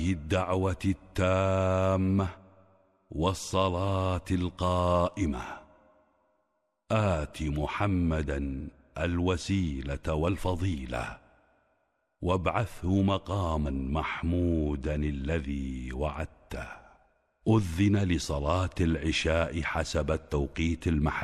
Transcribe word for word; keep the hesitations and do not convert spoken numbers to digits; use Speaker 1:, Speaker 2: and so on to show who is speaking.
Speaker 1: الدعوة التامة والصلاة القائمة آت محمدا الوسيلة والفضيلة وابعثه مقاما محمودا الذي وعدته. أذن لصلاة العشاء حسب التوقيت المحلي.